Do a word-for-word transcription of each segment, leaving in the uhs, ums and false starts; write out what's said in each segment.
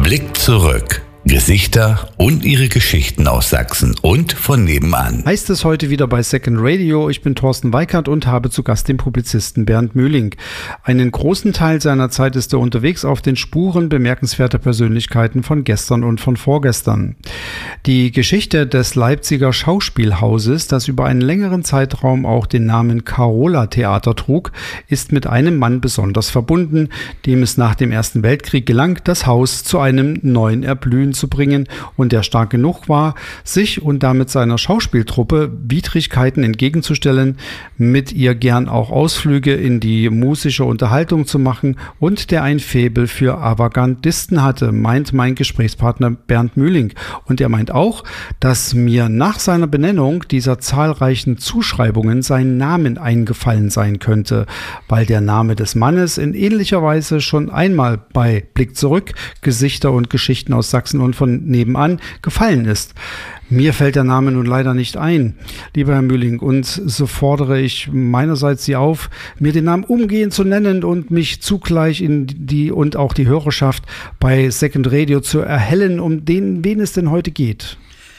Blick zurück. Gesichter und ihre Geschichten aus Sachsen und von nebenan. Heißt es heute wieder bei Second Radio. Ich bin Thorsten Weikert und habe zu Gast den Publizisten Bernd Mühling. Einen großen Teil seiner Zeit ist er unterwegs auf den Spuren bemerkenswerter Persönlichkeiten von gestern und von vorgestern. Die Geschichte des Leipziger Schauspielhauses, das über einen längeren Zeitraum auch den Namen Carola Theater trug, ist mit einem Mann besonders verbunden, dem es nach dem Ersten Weltkrieg gelang, das Haus zu einem neuen Erblühen zu bringen und der stark genug war, sich und damit seiner Schauspieltruppe Widrigkeiten entgegenzustellen, mit ihr gern auch Ausflüge in die musische Unterhaltung zu machen und der ein Faible für Avantgardisten hatte, meint mein Gesprächspartner Bernd Mühling. Und er meint auch, dass mir nach seiner Benennung dieser zahlreichen Zuschreibungen sein Namen eingefallen sein könnte, weil der Name des Mannes in ähnlicher Weise schon einmal bei Blick zurück, Gesichter und Geschichten aus Sachsen und von nebenan gefallen ist. Mir fällt der Name nun leider nicht ein, lieber Herr Mühling, und so fordere ich meinerseits Sie auf, mir den Namen umgehend zu nennen und mich zugleich in die und auch die Hörerschaft bei Second Radio zu erhellen, um den, wen es denn heute geht.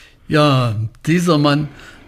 Ja, dieser Mann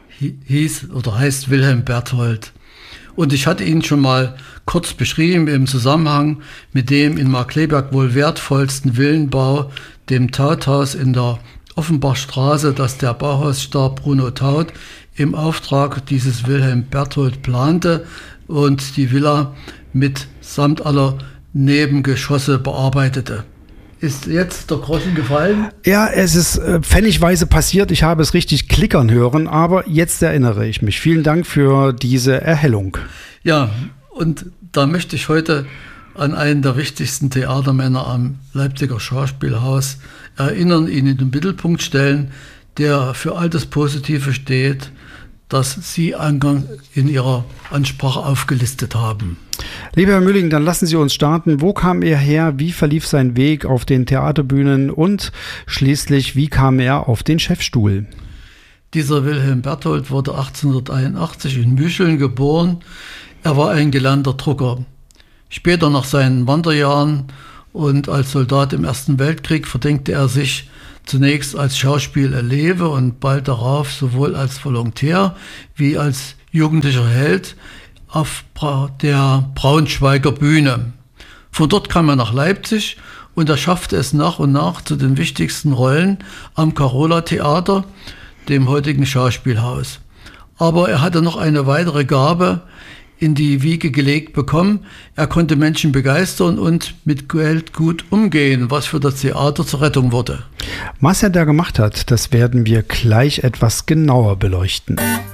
hieß oder heißt Wilhelm Berthold. Und ich hatte ihn schon mal kurz beschrieben im Zusammenhang mit dem in Markkleeberg wohl wertvollsten Villenbau, dem Tauthaus in der Offenbachstraße, das der Bauhausstar Bruno Taut im Auftrag dieses Wilhelm Berthold plante und die Villa mit samt aller Nebengeschosse bearbeitete. Ist jetzt der Groschen gefallen? Ja, es ist äh, pfennigweise passiert. Ich habe es richtig klickern hören, aber jetzt erinnere ich mich. Vielen Dank für diese Erhellung. Ja, und da möchte ich heute an einen der wichtigsten Theatermänner am Leipziger Schauspielhaus erinnern, ihn in den Mittelpunkt stellen, der für all das Positive steht, das Sie eingangs in Ihrer Ansprache aufgelistet haben. Lieber Herr Mühling, dann lassen Sie uns starten. Wo kam er her? Wie verlief sein Weg auf den Theaterbühnen? Und schließlich, wie kam er auf den Chefstuhl? Dieser Wilhelm Berthold wurde achtzehnhunderteinundachtzig in Mücheln geboren. Er war ein gelernter Drucker. Später nach seinen Wanderjahren und als Soldat im Ersten Weltkrieg verdingte er sich zunächst als Schauspieleleve und bald darauf sowohl als Volontär wie als jugendlicher Held auf der Braunschweiger Bühne. Von dort kam er nach Leipzig und er schaffte es nach und nach zu den wichtigsten Rollen am Carola Theater, dem heutigen Schauspielhaus. Aber er hatte noch eine weitere Gabe in die Wiege gelegt bekommen. Er konnte Menschen begeistern und mit Geld gut umgehen, was für das Theater zur Rettung wurde. Was er da gemacht hat, das werden wir gleich etwas genauer beleuchten.